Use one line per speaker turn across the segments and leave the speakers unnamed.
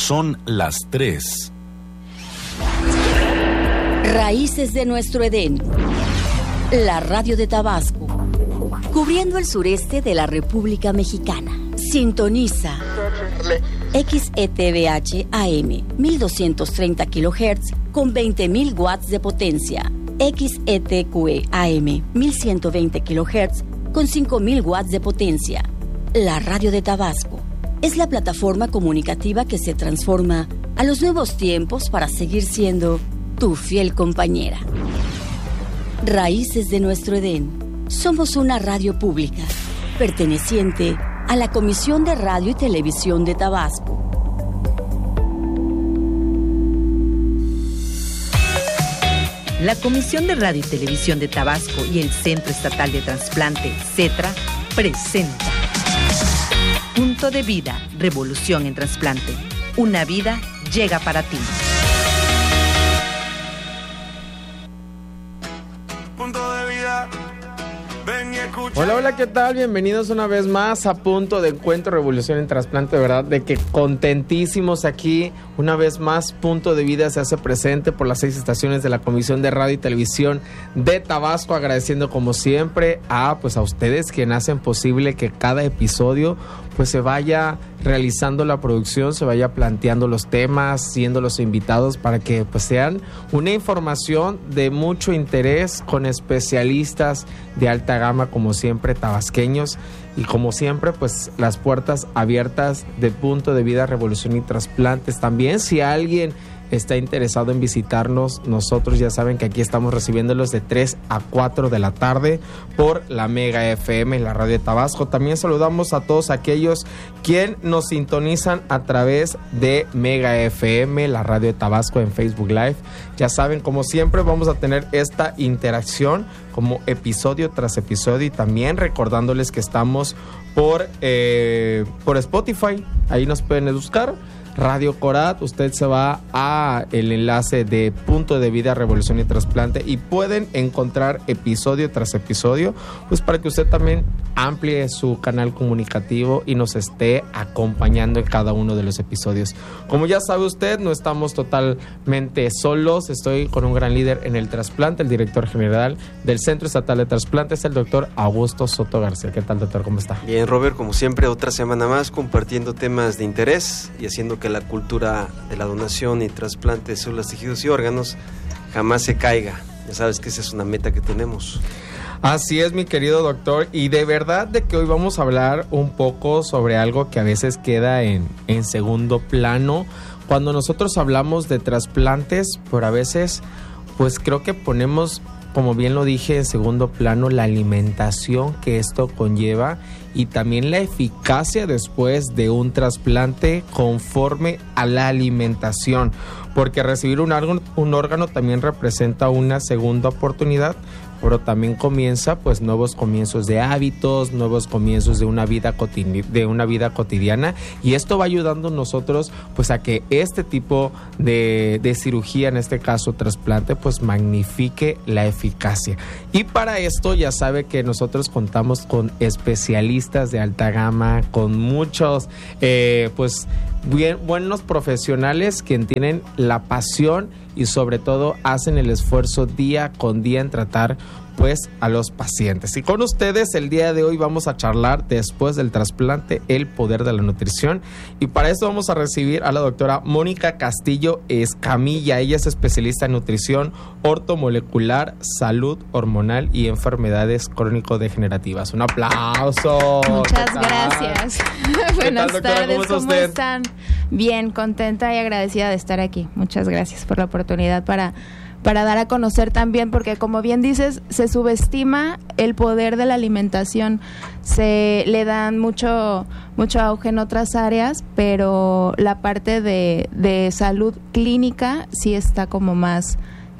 Son las 3.
Raíces de nuestro Edén. La radio de Tabasco. Cubriendo el sureste de la República Mexicana. Sintoniza XETVH AM 1230 kHz con 20.000 watts de potencia. XETQE AM 1120 kHz con 5.000 watts de potencia. La radio de Tabasco es la plataforma comunicativa que se transforma a los nuevos tiempos para seguir siendo tu fiel compañera. Raíces de nuestro Edén. Somos una radio pública perteneciente a la Comisión de Radio y Televisión de Tabasco.
La Comisión de Radio y Televisión de Tabasco y el Centro Estatal de Trasplante, CETRA, presenta Punto de Vida, Revolución en Trasplante. Una vida llega para ti.
Hola, hola, ¿qué tal? Bienvenidos una vez más a Punto de Encuentro, Revolución en Trasplante. De verdad, de que contentísimos aquí. Una vez más, Punto de Vida se hace presente por las 6 estaciones de la Comisión de Radio y Televisión de Tabasco. Agradeciendo como siempre a ustedes quienes hacen posible que cada episodio pues se vaya realizando la producción, se vaya planteando los temas, siendo los invitados para que pues sean una información de mucho interés con especialistas de alta gama, como siempre, tabasqueños, y como siempre pues las puertas abiertas de Punto de Vida, Revolución y Trasplantes. También si alguien está interesado en visitarnos, nosotros ya saben que aquí estamos recibiéndolos de 3 a 4 de la tarde por la Mega FM, la radio de Tabasco. También saludamos a todos aquellos quienes nos sintonizan a través de Mega FM, la radio de Tabasco, en Facebook Live. Ya saben, como siempre vamos a tener esta interacción como episodio tras episodio, y también recordándoles que estamos por Spotify. Ahí nos pueden buscar Radio Corat. Usted se va a el enlace de Punto de Vida, Revolución y Trasplante y pueden encontrar episodio tras episodio, pues para que usted también amplíe su canal comunicativo y nos esté acompañando en cada uno de los episodios. Como ya sabe usted, no estamos totalmente solos. Estoy con un gran líder en el trasplante, el director general del Centro Estatal de Trasplantes, el doctor Augusto Soto García. ¿Qué tal, doctor? ¿Cómo está?
Bien, Robert, como siempre, otra semana más compartiendo temas de interés y haciendo que la cultura de la donación y trasplante de células, tejidos y órganos jamás se caiga. Ya sabes que esa es una meta que tenemos.
Así es, mi querido doctor, y de verdad de que hoy vamos a hablar un poco sobre algo que a veces queda en segundo plano cuando nosotros hablamos de trasplantes, pero a veces pues creo que ponemos, como bien lo dije, en segundo plano la alimentación que esto conlleva y también la eficacia después de un trasplante conforme a la alimentación, porque recibir un órgano también representa una segunda oportunidad, pero también comienza pues nuevos comienzos de hábitos, nuevos comienzos de una vida cotidiana, y esto va ayudando a nosotros pues a que este tipo de cirugía, en este caso trasplante, pues magnifique la eficacia. Y para esto ya sabe que nosotros contamos con especialistas de alta gama, con muchos buenos profesionales que tienen la pasión y sobre todo hacen el esfuerzo día con día en tratar pues a los pacientes. Y con ustedes el día de hoy vamos a charlar después del trasplante, el poder de la nutrición, y para eso vamos a recibir a la doctora Mónica Castillo Escamilla. Ella es especialista en nutrición ortomolecular, salud hormonal y enfermedades crónico-degenerativas. Un aplauso.
Muchas gracias. Buenas tardes, ¿cómo están? Bien, contenta y agradecida de estar aquí. Muchas gracias por la oportunidad para dar a conocer también, porque como bien dices, se subestima el poder de la alimentación, se le dan mucho auge en otras áreas, pero la parte de salud clínica sí está como más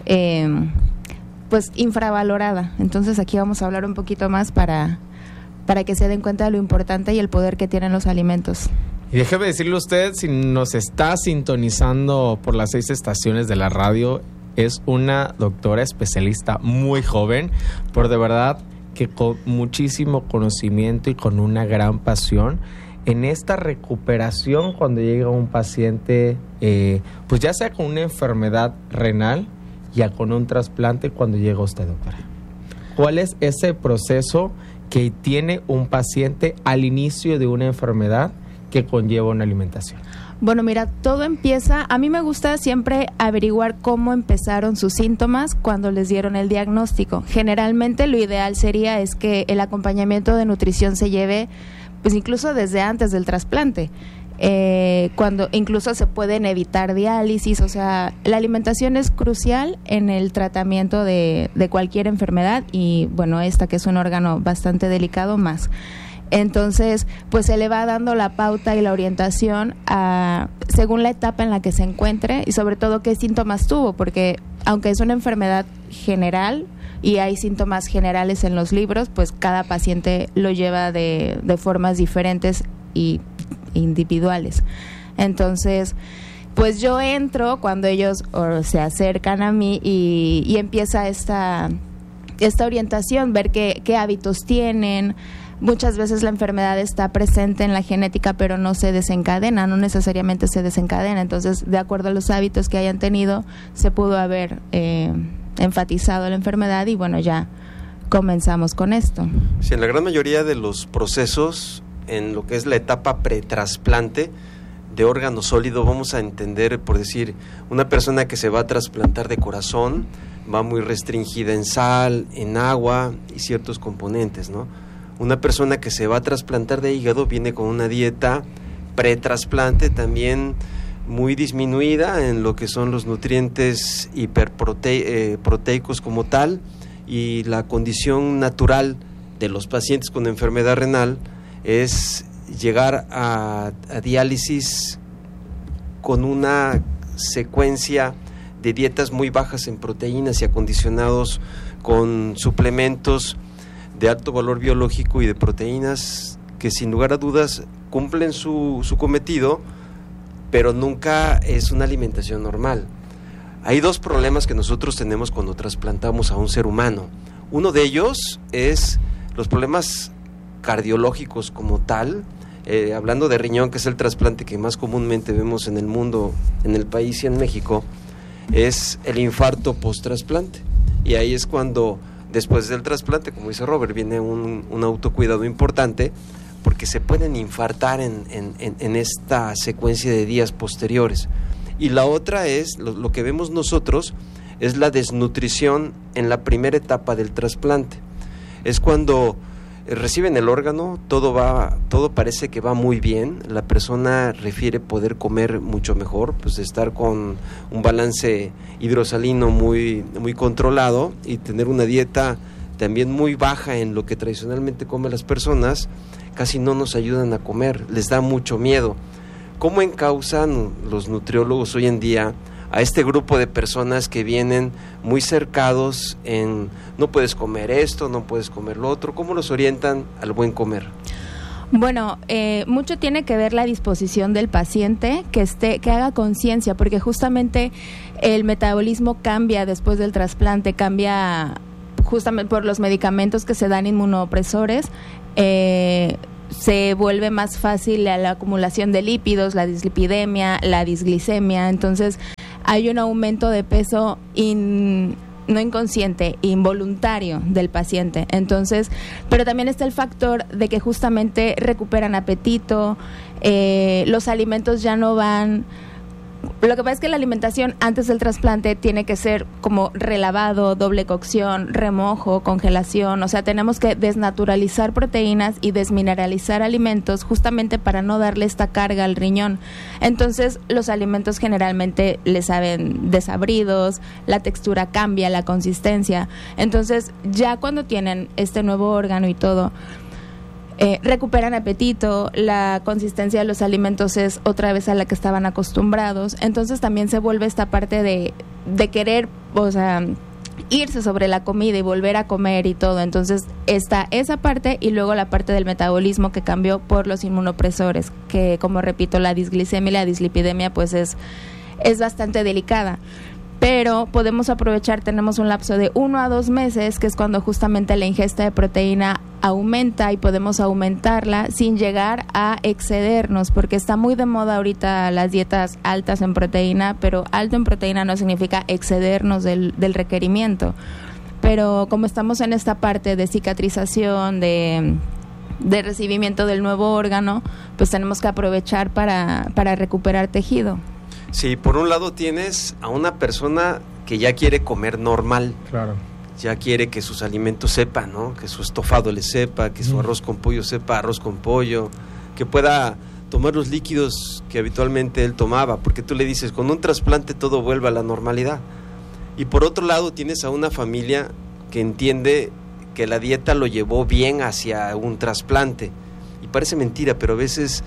pues infravalorada. Entonces aquí vamos a hablar un poquito más para que se den cuenta de lo importante y el poder que tienen los alimentos.
Y déjeme decirle a usted, si nos está sintonizando por las 6 estaciones de la radio, es una doctora especialista muy joven, pero de verdad que con muchísimo conocimiento y con una gran pasión en esta recuperación cuando llega un paciente, pues ya sea con una enfermedad renal, ya con un trasplante cuando llega usted, doctora? ¿Cuál es ese proceso que tiene un paciente al inicio de una enfermedad que conlleva una alimentación?
Bueno, mira, todo empieza, a mí me gusta siempre averiguar cómo empezaron sus síntomas cuando les dieron el diagnóstico. Generalmente lo ideal sería es que el acompañamiento de nutrición se lleve, pues incluso desde antes del trasplante, cuando incluso se pueden evitar diálisis. O sea, la alimentación es crucial en el tratamiento de cualquier enfermedad y bueno, esta que es un órgano bastante delicado más. Entonces, pues se le va dando la pauta y la orientación según la etapa en la que se encuentre y sobre todo qué síntomas tuvo, porque aunque es una enfermedad general y hay síntomas generales en los libros, pues cada paciente lo lleva de formas diferentes y individuales. Entonces, pues yo entro cuando ellos se acercan a mí y empieza esta orientación, ver qué hábitos tienen. Muchas veces la enfermedad está presente en la genética, pero no se desencadena, no necesariamente se desencadena. Entonces, de acuerdo a los hábitos que hayan tenido, se pudo haber enfatizado la enfermedad y bueno, ya comenzamos con esto.
Sí, en la gran mayoría de los procesos, en lo que es la etapa pretrasplante de órgano sólido, vamos a entender, por decir, una persona que se va a trasplantar de corazón va muy restringida en sal, en agua y ciertos componentes, ¿no? Una persona que se va a trasplantar de hígado viene con una dieta pretrasplante también muy disminuida en lo que son los nutrientes hiperproteicos como tal, y la condición natural de los pacientes con enfermedad renal es llegar a diálisis con una secuencia de dietas muy bajas en proteínas y acondicionados con suplementos de alto valor biológico y de proteínas que sin lugar a dudas cumplen su cometido, pero nunca es una alimentación normal. Hay dos problemas que nosotros tenemos cuando trasplantamos a un ser humano. Uno de ellos es los problemas cardiológicos como tal, hablando de riñón, que es el trasplante que más comúnmente vemos en el mundo, en el país y en México, es el infarto post-trasplante. Y ahí es cuando después del trasplante, como dice Robert, viene un autocuidado importante, porque se pueden infartar en esta secuencia de días posteriores. Y la otra es, lo que vemos nosotros, es la desnutrición en la primera etapa del trasplante. Es cuando reciben el órgano, todo parece que va muy bien, la persona refiere poder comer mucho mejor, pues estar con un balance hidrosalino muy, muy controlado y tener una dieta también muy baja en lo que tradicionalmente comen las personas, casi no nos ayudan a comer, les da mucho miedo. ¿Cómo encausan los nutriólogos hoy en día a este grupo de personas que vienen muy cercados en no puedes comer esto, no puedes comer lo otro? ¿Cómo los orientan al buen comer?
Bueno, mucho tiene que ver la disposición del paciente, que haga conciencia, porque justamente el metabolismo cambia después del trasplante, cambia justamente por los medicamentos que se dan inmunopresores. Se vuelve más fácil la acumulación de lípidos, la dislipidemia, la disglicemia. Entonces hay un aumento de peso no inconsciente, involuntario del paciente. Entonces, pero también está el factor de que justamente recuperan apetito, los alimentos ya no van. Lo que pasa es que la alimentación antes del trasplante tiene que ser como relavado, doble cocción, remojo, congelación. O sea, tenemos que desnaturalizar proteínas y desmineralizar alimentos justamente para no darle esta carga al riñón. Entonces, los alimentos generalmente les saben desabridos, la textura cambia, la consistencia. Entonces, ya cuando tienen este nuevo órgano y todo, recuperan apetito, la consistencia de los alimentos es otra vez a la que estaban acostumbrados. Entonces también se vuelve esta parte de querer, o sea, irse sobre la comida y volver a comer y todo. Entonces está esa parte y luego la parte del metabolismo que cambió por los inmunopresores, que como repito, la disglicemia y la dislipidemia pues es bastante delicada. pero podemos aprovechar, tenemos un lapso de 1 a 2 meses, que es cuando justamente la ingesta de proteína aumenta y podemos aumentarla sin llegar a excedernos, porque está muy de moda ahorita las dietas altas en proteína, pero alto en proteína no significa excedernos del requerimiento. Pero como estamos en esta parte de cicatrización, de recibimiento del nuevo órgano, pues tenemos que aprovechar para recuperar tejido.
Sí, por un lado tienes a una persona que ya quiere comer normal.
Claro.
Ya quiere que sus alimentos sepan, ¿no? Que su estofado le sepa, que su arroz con pollo sepa arroz con pollo, que pueda tomar los líquidos que habitualmente él tomaba, porque tú le dices, con un trasplante todo vuelve a la normalidad. Y por otro lado tienes a una familia que entiende que la dieta lo llevó bien hacia un trasplante. Y parece mentira, pero a veces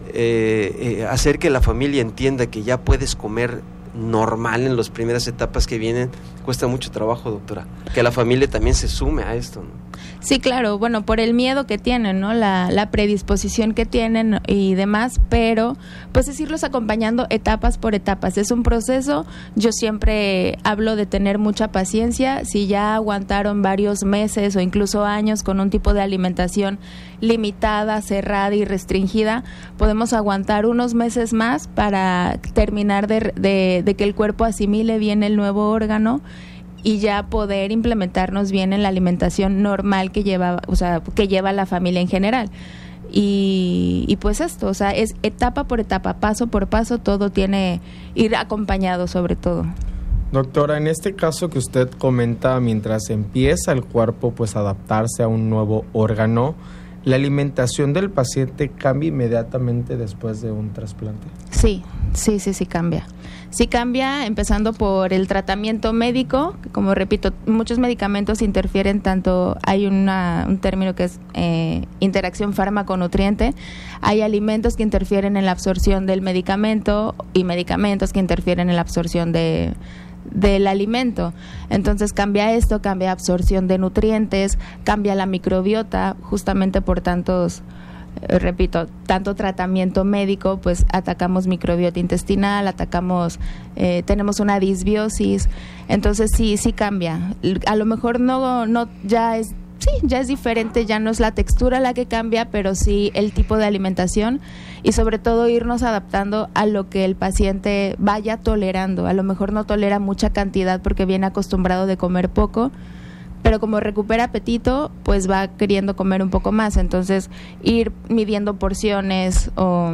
hacer que la familia entienda que ya puedes comer normal en las primeras etapas que vienen cuesta mucho trabajo, doctora. Que la familia también se sume a esto, ¿no?
Sí, claro, bueno, por el miedo que tienen, ¿no? La predisposición que tienen y demás, pero pues es irlos acompañando etapas por etapas. Es un proceso, yo siempre hablo de tener mucha paciencia. Si ya aguantaron varios meses o incluso años con un tipo de alimentación limitada, cerrada y restringida, podemos aguantar unos meses más para terminar de que el cuerpo asimile bien el nuevo órgano y ya poder implementarnos bien en la alimentación normal que lleva, o sea, que lleva la familia en general. Y pues esto, o sea, es etapa por etapa, paso por paso, todo tiene ir acompañado sobre todo.
Doctora, en este caso que usted comenta, mientras empieza el cuerpo pues a adaptarse a un nuevo órgano, ¿la alimentación del paciente cambia inmediatamente después de un trasplante? Sí
cambia. Sí cambia, empezando por el tratamiento médico. Como repito, muchos medicamentos interfieren tanto, hay un término que es interacción fármaco-nutriente. Hay alimentos que interfieren en la absorción del medicamento y medicamentos que interfieren en la absorción del alimento. Entonces cambia esto, cambia absorción de nutrientes, cambia la microbiota, justamente por tanto tratamiento médico, pues atacamos microbiota intestinal, tenemos una disbiosis. Entonces sí cambia. A lo mejor no ya es diferente, ya no es la textura la que cambia, pero sí el tipo de alimentación y sobre todo irnos adaptando a lo que el paciente vaya tolerando. A lo mejor no tolera mucha cantidad porque viene acostumbrado de comer poco, pero como recupera apetito, pues va queriendo comer un poco más. Entonces ir midiendo porciones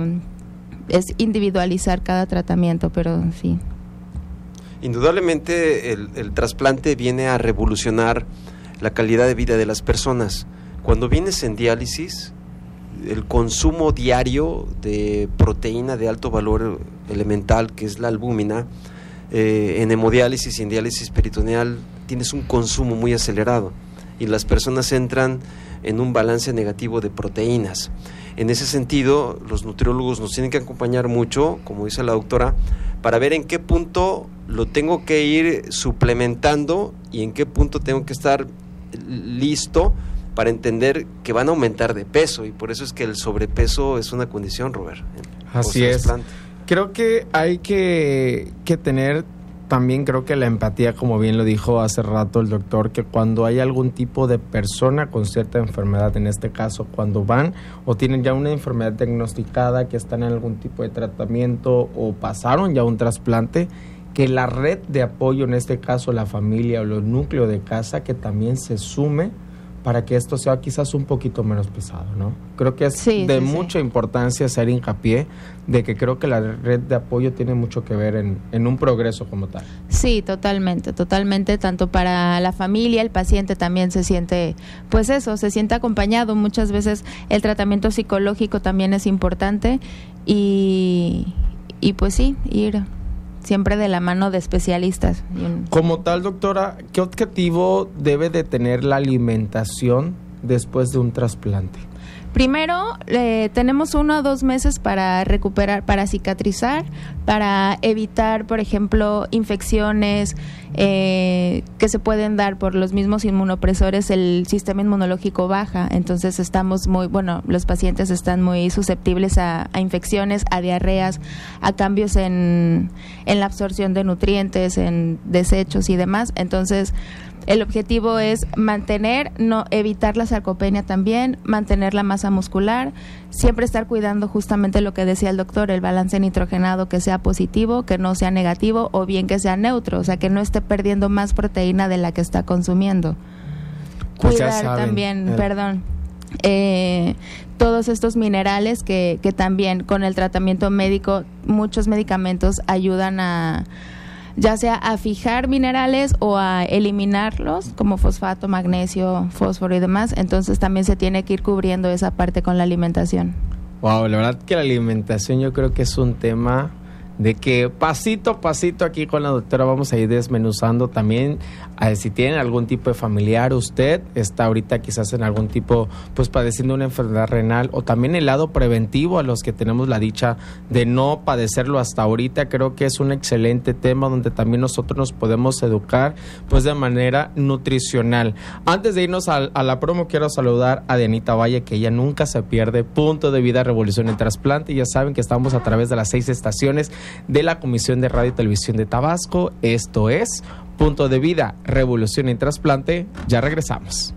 es individualizar cada tratamiento, pero sí.
Indudablemente el trasplante viene a revolucionar la calidad de vida de las personas. Cuando vienes en diálisis, el consumo diario de proteína de alto valor elemental, que es la albúmina, en hemodiálisis y en diálisis peritoneal tienes un consumo muy acelerado y las personas entran en un balance negativo de proteínas. En ese sentido, los nutriólogos nos tienen que acompañar mucho, como dice la doctora, para ver en qué punto lo tengo que ir suplementando y en qué punto tengo que estar listo para entender que van a aumentar de peso, y por eso es que el sobrepeso es una condición, Robert.
Así es. Creo que hay que tener también, creo que la empatía, como bien lo dijo hace rato el doctor, que cuando hay algún tipo de persona con cierta enfermedad, en este caso cuando van o tienen ya una enfermedad diagnosticada, que están en algún tipo de tratamiento o pasaron ya un trasplante, que la red de apoyo, en este caso la familia o los núcleos de casa, que también se sume para que esto sea quizás un poquito menos pesado, ¿no? Creo que es mucha importancia hacer hincapié de que creo que la red de apoyo tiene mucho que ver en un progreso como tal.
Sí, totalmente, tanto para la familia, el paciente también se siente, pues eso, se siente acompañado. Muchas veces el tratamiento psicológico también es importante y pues sí, ir siempre de la mano de especialistas.
Como tal, doctora, ¿qué objetivo debe de tener la alimentación después de un trasplante?
Primero, tenemos 1 o 2 meses para recuperar, para cicatrizar, para evitar, por ejemplo, infecciones que se pueden dar por los mismos inmunopresores. El sistema inmunológico baja, entonces los pacientes están muy susceptibles a infecciones, a diarreas, a cambios en la absorción de nutrientes, en desechos y demás. Entonces, el objetivo es evitar la sarcopenia también, mantener la masa muscular, siempre estar cuidando justamente lo que decía el doctor, el balance nitrogenado, que sea positivo, que no sea negativo, o bien que sea neutro, o sea, que no esté perdiendo más proteína de la que está consumiendo.
Pues
Cuidar también, todos estos minerales que también con el tratamiento médico, muchos medicamentos ayudan ya sea a fijar minerales o a eliminarlos, como fosfato, magnesio, fósforo y demás. Entonces también se tiene que ir cubriendo esa parte con la alimentación.
Wow, la verdad que la alimentación yo creo que es un tema de que pasito a pasito aquí con la doctora vamos a ir desmenuzando también. Si tienen algún tipo de familiar, usted está ahorita quizás en algún tipo, pues padeciendo una enfermedad renal, o también el lado preventivo a los que tenemos la dicha de no padecerlo hasta ahorita, creo que es un excelente tema donde también nosotros nos podemos educar pues de manera nutricional. Antes de irnos a la promo, quiero saludar a Dianita Valle, que ella nunca se pierde Punto de Vida, Revolución en Trasplante. Ya saben que estamos a través de las 6 estaciones de la Comisión de Radio y Televisión de Tabasco. Esto es Punto de Vida, Revolución en Trasplante. Ya regresamos.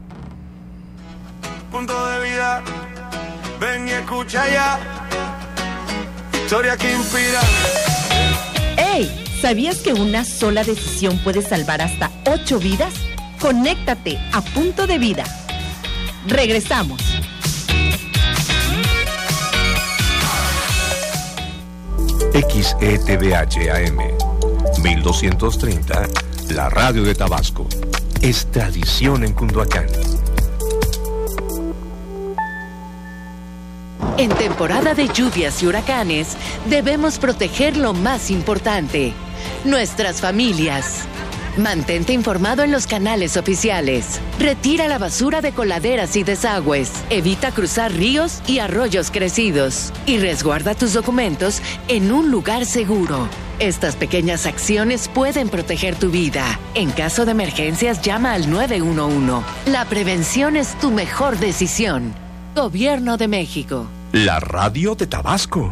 Punto de Vida, ven y escucha ya. Historia que inspira.
¡Ey! ¿Sabías que una sola decisión puede salvar hasta 8 vidas? Conéctate a Punto de Vida. Regresamos.
XETVH AM 1230, la radio de Tabasco. Es tradición en Cunduacán.
En temporada de lluvias y huracanes, debemos proteger lo más importante: nuestras familias. Mantente informado en los canales oficiales. Retira la basura de coladeras y desagües. Evita cruzar ríos y arroyos crecidos. Y resguarda tus documentos en un lugar seguro. Estas pequeñas acciones pueden proteger tu vida. En caso de emergencias, llama al 911. La prevención es tu mejor decisión. Gobierno de México.
La radio de Tabasco.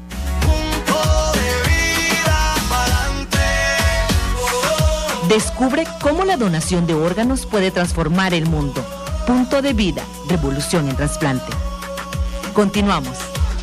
Descubre cómo la donación de órganos puede transformar el mundo. Punto de Vida, Revolución en Trasplante. Continuamos.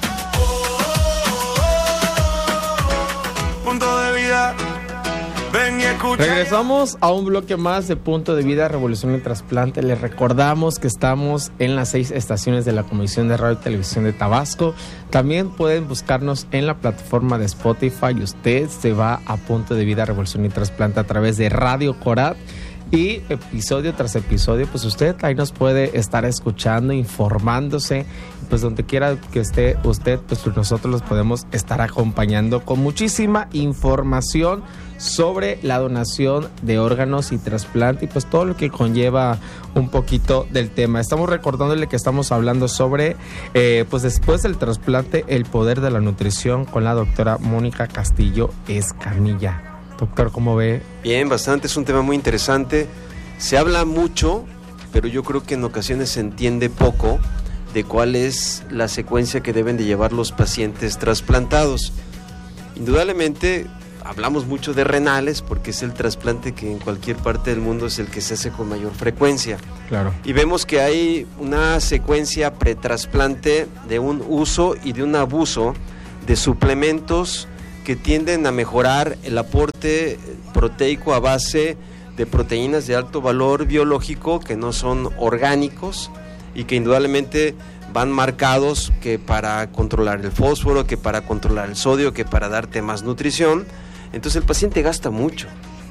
Punto de Vida, ven y escucha.
Regresamos a un bloque más de Punto de Vida, Revolución en Trasplante. Les recordamos que estamos en las 6 estaciones de la Comisión de Radio y Televisión de Tabasco. También pueden buscarnos en la plataforma de Spotify. Usted se va a Punto de Vida, Revolución y Trasplante a través de Radio Corat. Y episodio tras episodio, pues usted ahí nos puede estar escuchando, informándose. Pues donde quiera que esté usted, pues nosotros los podemos estar acompañando con muchísima información sobre la donación de órganos y trasplante y pues todo lo que conlleva un poquito del tema. Estamos recordándole que estamos hablando sobre pues después del trasplante, el poder de la nutrición con la doctora Mónica Castillo Escamilla. Doctor, ¿cómo ve?
Bien, bastante, es un tema muy interesante. Se habla mucho, pero yo creo que en ocasiones se entiende poco de cuál es la secuencia que deben de llevar los pacientes trasplantados. Indudablemente hablamos mucho de renales porque es el trasplante que en cualquier parte del mundo es el que se hace con mayor frecuencia.
Claro.
Y vemos que hay una secuencia pretrasplante de un uso y de un abuso de suplementos que tienden a mejorar el aporte proteico a base de proteínas de alto valor biológico que no son orgánicos y que indudablemente van marcados que para controlar el fósforo, que para controlar el sodio, que para darte más nutrición. Entonces el paciente gasta mucho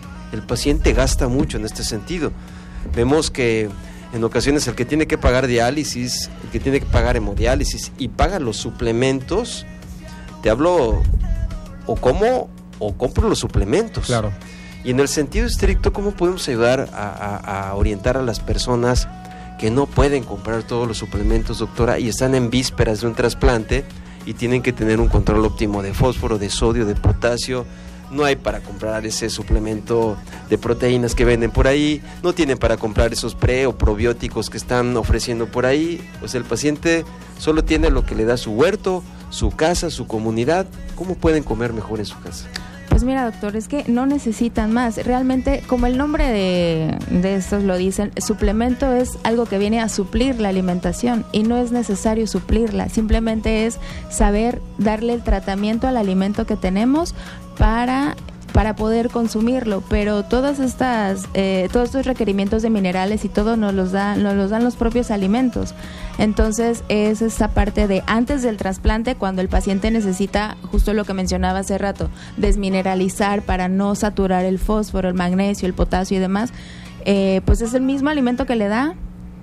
en este sentido. Vemos que en ocasiones el que tiene que pagar diálisis, el que tiene que pagar hemodiálisis y paga los suplementos, te hablo o compro los suplementos.
Claro.
Y en el sentido estricto, ¿cómo podemos ayudar a orientar a las personas que no pueden comprar todos los suplementos, doctora, y están en vísperas de un trasplante y tienen que tener un control óptimo de fósforo, de sodio, de potasio. No hay para comprar ese suplemento de proteínas que venden por ahí, no tienen para comprar esos pre o probióticos que están ofreciendo por ahí. Pues el paciente solo tiene lo que le da su huerto, su casa, su comunidad. ¿Cómo pueden comer mejor en su casa?
Pues mira, doctor, es que no necesitan más. Realmente, como el nombre de estos lo dicen, suplemento es algo que viene a suplir la alimentación y no es necesario suplirla. Simplemente es saber darle el tratamiento al alimento que tenemos para poder consumirlo, pero todos estos requerimientos de minerales y todo nos los dan los propios alimentos. Entonces es esta parte de antes del trasplante, cuando el paciente necesita, justo lo que mencionaba hace rato, desmineralizar para no saturar el fósforo, el magnesio, el potasio y demás, pues es el mismo alimento que le da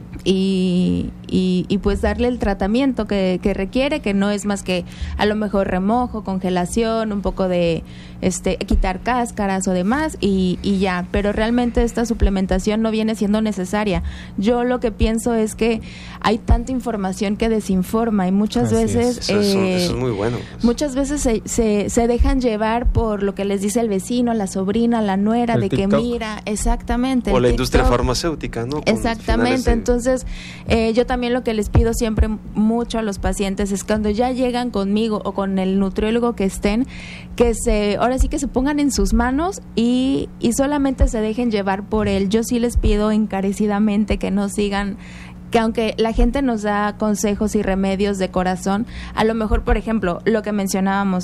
y pues darle el tratamiento que requiere, que no es más que a lo mejor remojo, congelación, un poco de quitar cáscaras o demás y ya, pero realmente esta suplementación no viene siendo necesaria. Yo lo que pienso es que hay tanta información que desinforma y muchas veces
eso es muy bueno, pues.
Muchas veces se dejan llevar por lo que les dice el vecino, la sobrina, la nuera,
el
de
TikTok.
Que mira, exactamente,
o la industria farmacéutica, ¿no?
Exactamente, entonces yo también lo que les pido siempre mucho a los pacientes es cuando ya llegan conmigo o con el nutriólogo que estén, ahora sí que se pongan en sus manos y solamente se dejen llevar por él. Yo sí les pido encarecidamente que no sigan, que aunque la gente nos da consejos y remedios de corazón, a lo mejor, por ejemplo, lo que mencionábamos,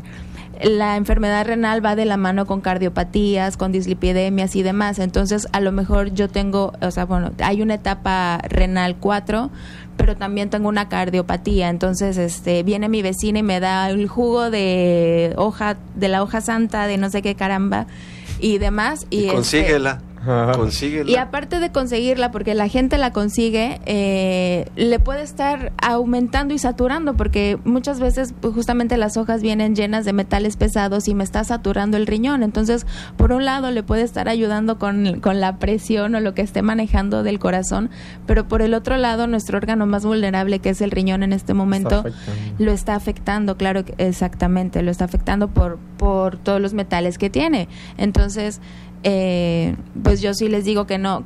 la enfermedad renal va de la mano con cardiopatías, con dislipidemias y demás. Entonces, a lo mejor yo tengo, hay una etapa renal 4, pero también tengo una cardiopatía. Entonces, viene mi vecina y me da el jugo de la hoja santa, de no sé qué caramba y demás. Y
consíguela. Consíguela.
Y aparte de conseguirla, porque la gente la consigue, le puede estar aumentando y saturando, porque muchas veces pues, justamente las hojas vienen llenas de metales pesados y me está saturando el riñón. Entonces, por un lado le puede estar ayudando con la presión o lo que esté manejando del corazón, pero por el otro lado, nuestro órgano más vulnerable, que es el riñón en este momento, lo está afectando, claro, exactamente, lo está afectando por todos los metales que tiene. Entonces, pues yo sí les digo que no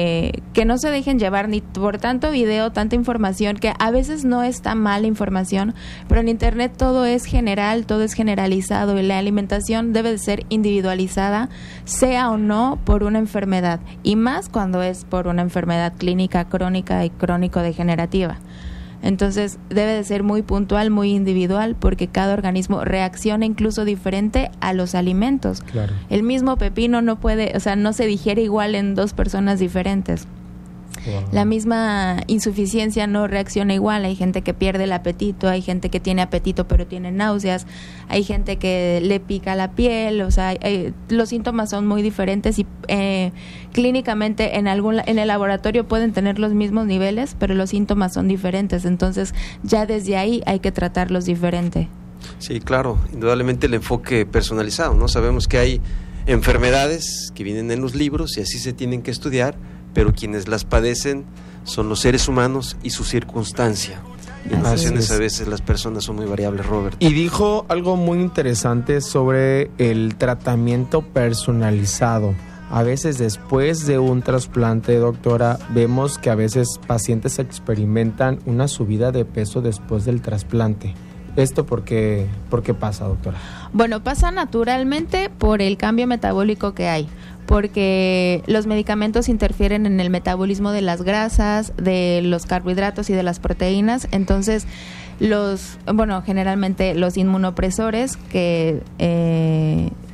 se dejen llevar ni por tanto video, tanta información, que a veces no está mal la información, pero en internet todo es general, todo es generalizado y la alimentación debe de ser individualizada, sea o no por una enfermedad, y más cuando es por una enfermedad clínica, crónica y crónico-degenerativa. Entonces debe de ser muy puntual, muy individual, porque cada organismo reacciona incluso diferente a los alimentos.
Claro.
El mismo pepino no se digiere igual en dos personas diferentes. Wow. La misma insuficiencia no reacciona igual. Hay gente que pierde el apetito, hay gente que tiene apetito pero tiene náuseas, hay gente que le pica la piel, los síntomas son muy diferentes y clínicamente en el laboratorio pueden tener los mismos niveles, pero los síntomas son diferentes. Entonces ya desde ahí hay que tratarlos diferente.
Sí, claro, indudablemente el enfoque personalizado, ¿no? Sabemos que hay enfermedades que vienen en los libros y así se tienen que estudiar, pero quienes las padecen son los seres humanos y su circunstancia. Y en ocasiones a veces las personas son muy variables, Robert.
Y dijo algo muy interesante sobre el tratamiento personalizado. A veces después de un trasplante, doctora, vemos que a veces pacientes experimentan una subida de peso después del trasplante. ¿Esto por qué pasa, doctora?
Bueno, pasa naturalmente por el cambio metabólico que hay, porque los medicamentos interfieren en el metabolismo de las grasas, de los carbohidratos y de las proteínas. Entonces, generalmente los inmunopresores que